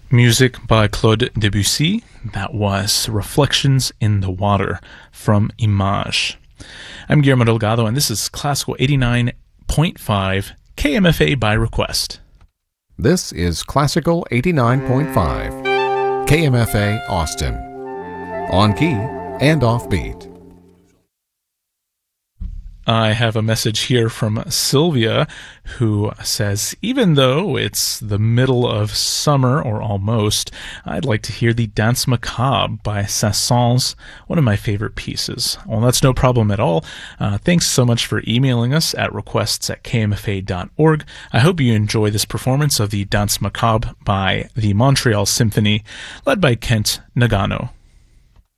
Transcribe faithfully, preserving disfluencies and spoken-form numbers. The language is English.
Music by Claude Debussy. That was Reflections in the Water from Image. I'm Guillermo Delgado, and this is Classical eighty-nine point five K M F A by request. This is Classical eighty-nine point five K M F A Austin. On key and offbeat. I have a message here from Sylvia who says, even though it's the middle of summer, or almost, I'd like to hear the Danse Macabre by Saint-Saëns, one of my favorite pieces. Well, that's no problem at all. Uh, thanks so much for emailing us at requests at k m f a dot org. I hope you enjoy this performance of the Danse Macabre by the Montreal Symphony, led by Kent Nagano.